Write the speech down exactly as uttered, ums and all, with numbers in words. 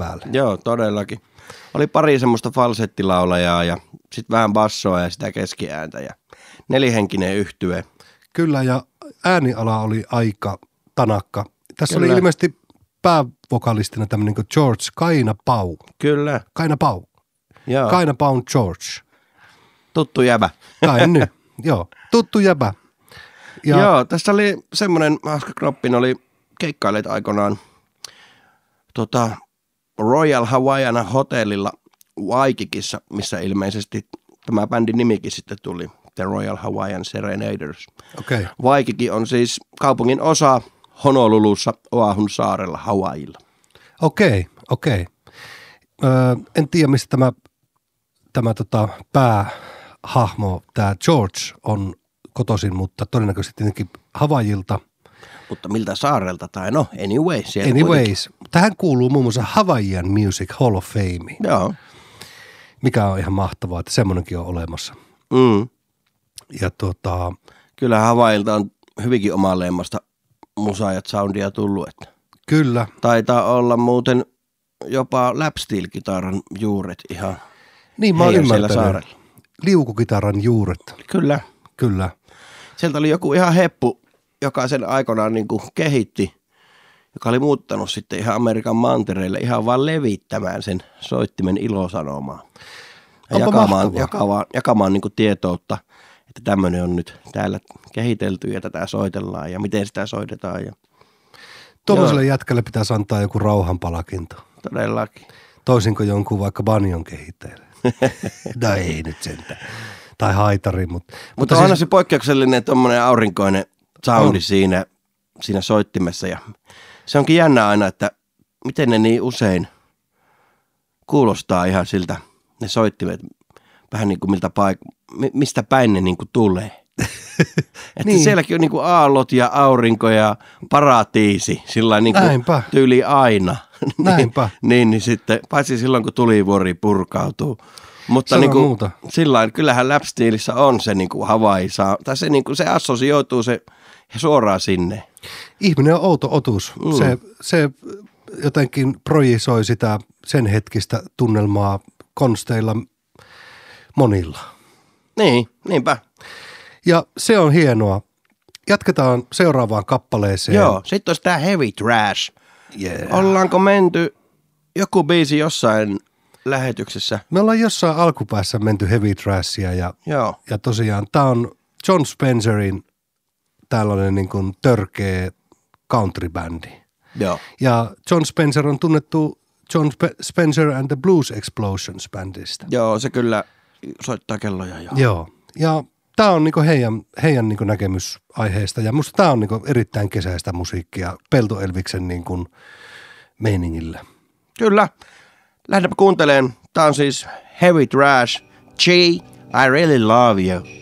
päälle. Joo, todellakin. Oli pari semmoista falsettilaulajaa ja sitten vähän bassoa ja sitä keskiääntä ja nelihenkinen yhtye. Kyllä, ja ääniala oli aika tanakka. Tässä Kyllä. oli ilmeisesti päävokalistina tämmöinen kuin George Kaina Pau. Kyllä. Kaina Pau. Joo. Kaina Pau George. Tuttu jäbä. Kai nyt, joo. Tuttu jäbä. Ja... Joo, tässä oli semmoinen hauska knoppin, oli keikkailet aikoinaan tota, Royal Hawaiian hotellilla Waikikissa, missä ilmeisesti tämä bändin nimikin sitten tuli, The Royal Hawaiian Serenaders. Okei. Okay. Waikiki on siis kaupungin osa Honolulussa, Oahun saarella, Hawaiilla. Okei, okay, okei. Okay. Öö, en tiedä, mistä tämä, tämä tota, päähahmo, tämä George on kotoisin, mutta todennäköisesti tietenkin Havaijilta. Mutta miltä saarelta tai no, anyway. Anyways, tähän kuuluu muun muassa Hawaiian Music Hall of Fame. Joo. Mikä on ihan mahtavaa, että semmoinenkin on olemassa. Mm. Ja tuota... Kyllä Hawaiilta on hyvinkin omanleimasta musaajat soundia tullut. Että kyllä. Taitaa olla muuten jopa lapsteel-kitaran juuret ihan niin, mä oon ymmärtänyt. Saarella. Liukukitaran juuret. Kyllä. Kyllä. Sieltä oli joku ihan heppu, joka sen aikanaan niin kuin kehitti, joka oli muuttanut sitten ihan Amerikan mantereille ihan vaan levittämään sen soittimen ilosanomaa. Ja jakamaan, jakamaan, jakamaan niin kuin tietoutta, että tämmöinen on nyt täällä kehitelty ja tätä soitellaan ja miten sitä soitetaan. Ja... Tuollaiselle jätkälle pitäisi antaa joku rauhanpalakinto. Todellakin. Toisin kuin jonkun vaikka banjon kehitteelle. No ei nyt sentään. Tai haitari. Mutta, mutta, mutta onhan siis... se poikkeuksellinen tuommoinen aurinkoinen soundi on. siinä, siinä soittimessa. Ja se onkin jännä aina, että miten ne niin usein kuulostaa ihan siltä, ne soittimet, vähän niin kuin miltä paik- mistä päin ne niin kuin tulee. Että niin. Sielläkin on niin kuin aallot ja aurinko ja paratiisi, sillä niin kuin tyyli aina. Näinpä. niin, niin sitten, paitsi silloin kun tulivuori purkautuu. Mutta niin kuin, sillain, kyllähän lapsteelissä on se niin kuin Hawaii, tai se, niin kuin, se assosioituu se suoraan sinne. Ihminen on outo otus. Mm. Se, se jotenkin projisoi sitä sen hetkistä tunnelmaa konsteilla monilla. Niin, niinpä. Ja se on hienoa. Jatketaan seuraavaan kappaleeseen. Joo, sitten olisi tämä Heavy Trash. Yeah. Ollaanko menty joku biisi jossain lähetyksessä? Me ollaan jossain alkupäässä menty Heavy Trashia ja, Joo. ja tosiaan tämä on John Spencerin tällainen niin kuin törkeä country-bändi. Joo. Ja John Spencer on tunnettu John Spe- Spencer and the Blues Explosions bändistä. Joo, se kyllä soittaa kelloja. Joo. Joo. Ja tämä on niinku heidän, heidän niinku näkemys aiheesta ja musta tämä on niinku erittäin kesäistä musiikkia Pelto Elviksen niinku meiningillä. Kyllä. Lähdetään kuuntelemaan. Tämä on siis Heavy Trash. G, I really love you.